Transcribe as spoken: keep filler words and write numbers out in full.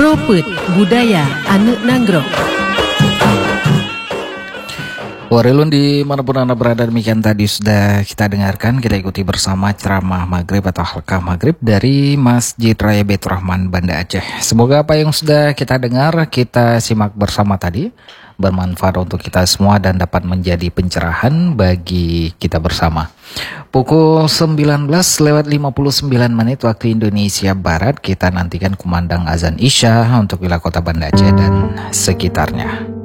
Propet Budaya Anu Nanggrok. Warilun dimanapun Anda berada, demikian tadi sudah kita dengarkan, kita ikuti bersama ceramah maghrib atau halqah maghrib dari Masjid Raya Baitur Rahman, Banda Aceh. Semoga apa yang sudah kita dengar, kita simak bersama tadi, bermanfaat untuk kita semua dan dapat menjadi pencerahan bagi kita bersama. Pukul sembilan belas lewat lima puluh sembilan menit waktu Indonesia Barat, kita nantikan kumandang azan Isya untuk wilayah kota Banda Aceh dan sekitarnya.